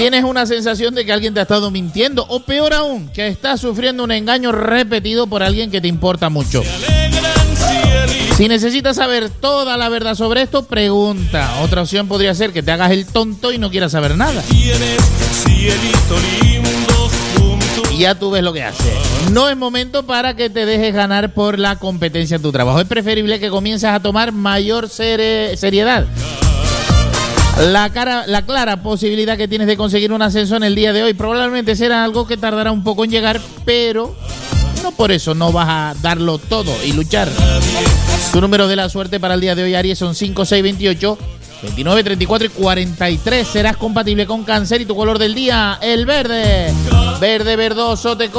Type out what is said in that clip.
Tienes una sensación de que alguien te ha estado mintiendo, o peor aún, que estás sufriendo un engaño repetido por alguien que te importa mucho. Si necesitas saber toda la verdad sobre esto, pregunta. Otra opción podría ser que te hagas el tonto y no quieras saber nada. Y ya tú ves lo que haces. No es momento para que te dejes ganar por la competencia en tu trabajo. Es preferible que comiences a tomar mayor seriedad la clara posibilidad que tienes de conseguir un ascenso en el día de hoy. Probablemente será algo que tardará un poco en llegar, pero no por eso no vas a darlo todo y luchar. Tu número de la suerte para el día de hoy, Aries, son 5, 6, 28, 29, 34 y 43. Serás compatible con Cáncer y tu color del día, el verde. Verde verdoso te